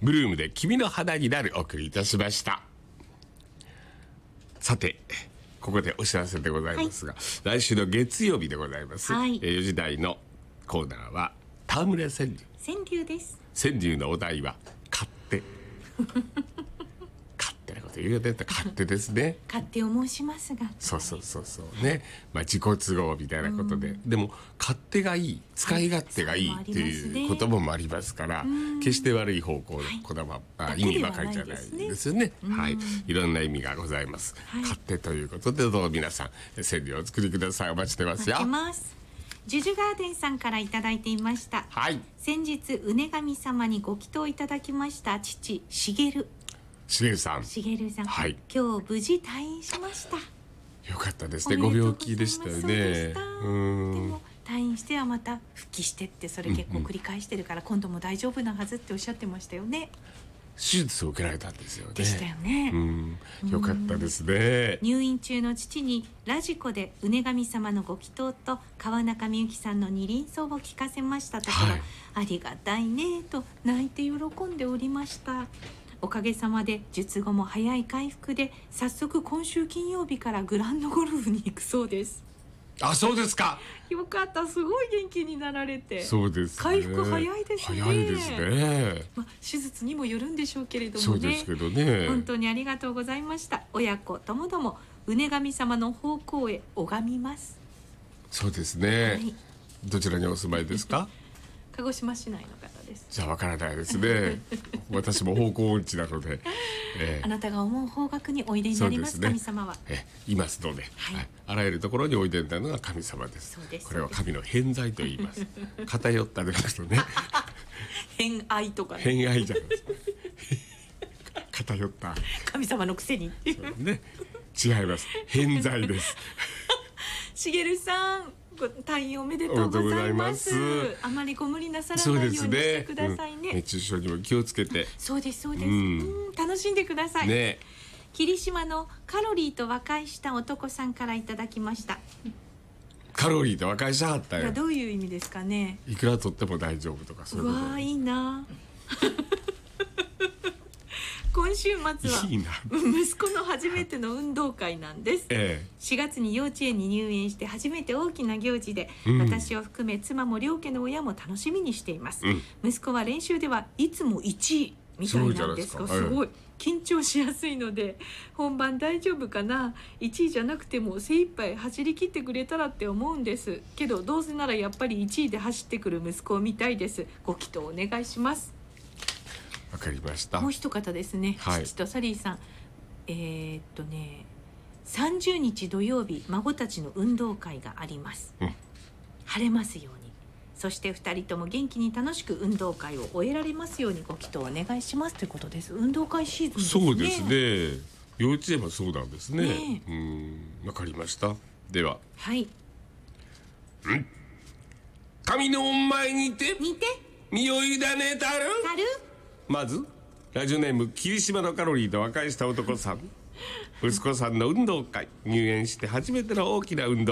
ブルームで君の花になるお送りいたしました。さてここでお知らせでございますが、来週の月曜日でございます、4時台のコーナーは戯れ川柳。 川柳です。 川柳のお題は勝手勝手なこと言うよねって勝手ですね。 勝手を申しますが、 そうね、自己都合みたいなことで、でも勝手がいい、使い勝手がいいっていう言葉もありますから、決して悪い方向の言葉、意味ばかりじゃないですよね。いろんな意味がございます、勝手ということで、どうぞ皆さん川柳をお作りください。お待ちしてますよ。 ジュジュガーデンさんからいただいていました。先日うね神様にご祈祷いただきました父しげるさん、今日無事退院しました。 よかったですね。ご病気でしたよね。 でも退院してはまた復帰してって、それ結構繰り返してるから、今度も大丈夫なはずっておっしゃってましたよね。 手術を受けられたんですよね。 でしたよね。 よかったですね。 入院中の父にラジコでうね神様のご祈祷と川中美幸さんの二輪奏を聞かせましたところ、ありがたいねと泣いて喜んでおりました。おかげさまで術後も早い回復で、早速今週金曜日からグランドゴルフに行くそうです。 あ、そうですか。 よかった、すごい元気になられて。 そうですね、 回復早いですね。 早いですね。 手術にもよるんでしょうけれどもね。 そうですけどね。 本当にありがとうございました。親子ともどもうね神様の方向へ拝みます。 そうですね、どちらにお住まいですか？ 鹿児島市内の方です。 じゃあわからないですね。私も方向音痴なので、 あなたが思う方角においでになります、神様は。 いますので、あらゆるところにおいでになるのが神様です。これは神の偏在と言います。偏ったでなくとね。 偏愛とかね。 偏愛じゃないです。偏った神様のくせにね、違います。偏在です。 しげるさん、退院おめでとうございます。あまりご無理なさらないようにしてくださいね。 熱中症にも気をつけて。 そうです、楽しんでください。霧島のカロリーと和解した男さんからいただきました。 カロリーと和解しはったよ。 どういう意味ですかね。 いくら取っても大丈夫とか、そういうこと。 うわー、いいな。今週末は息子の初めての運動会なんです。4月に幼稚園に入園して初めて大きな行事で、私を含め妻も両家の親も楽しみにしています。息子は練習ではいつも1位みたいなんですが、すごい緊張しやすいので、本番大丈夫かな、1位じゃなくても精一杯走り切ってくれたらって思うんですけど、どうせならやっぱり1位で走ってくる息子を見たいです。ご祈祷お願いします。 わかりました。 もう一方ですね、父とサリーさん、30日土曜日、孫たちの運動会があります、晴れますように、そして2人とも元気に楽しく運動会を終えられますようにご祈祷お願いしますということです。運動会シーズンですね。 そうですね、幼稚園もそうなんですね。わかりました。では、神の御前にて身を委ねたる。まずラジオネーム霧島のカロリーと和解した男さん。息子さんの運動会、入園して初めての大きな運動